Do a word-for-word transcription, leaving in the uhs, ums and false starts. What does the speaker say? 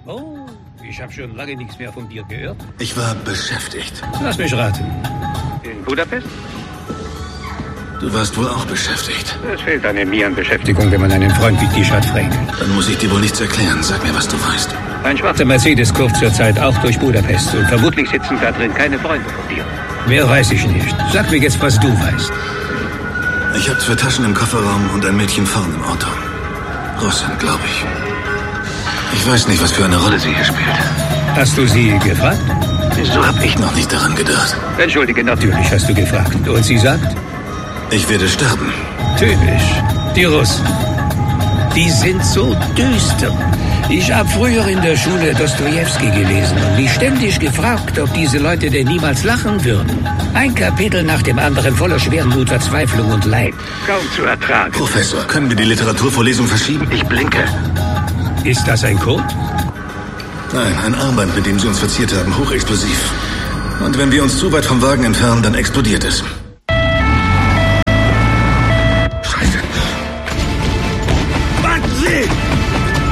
Oh, ich habe schon lange nichts mehr von dir gehört. Ich war beschäftigt. Lass mich raten. In Budapest? Du warst wohl auch beschäftigt. Es fehlt eine Nierenbeschäftigung, wenn man einen Freund wie dich hat, Frank. Dann muss ich dir wohl nichts erklären. Sag mir, was du weißt. Ein schwarzer Mercedes kurft zurzeit auch durch Budapest. Und vermutlich sitzen da drin keine Freunde von dir. Mehr weiß ich nicht. Sag mir jetzt, was du weißt. Ich habe zwei Taschen im Kofferraum und ein Mädchen vorne im Auto. Russin, glaube ich. Ich weiß nicht, was für eine Rolle sie hier spielt. Hast du sie gefragt? So habe ich noch nicht daran gedacht. Entschuldige, natürlich hast du gefragt. Und sie sagt? Ich werde sterben. Typisch. Die Russen. Die sind so düster. Ich habe früher in der Schule Dostojewski gelesen und mich ständig gefragt, ob diese Leute denn niemals lachen würden. Ein Kapitel nach dem anderen voller Schwermut, Verzweiflung und Leid. Kaum zu ertragen. Professor, können wir die Literaturvorlesung verschieben? Ich blinke. Ist das ein Code? Nein, ein Armband, mit dem sie uns verziert haben, hochexplosiv. Und wenn wir uns zu weit vom Wagen entfernen, dann explodiert es.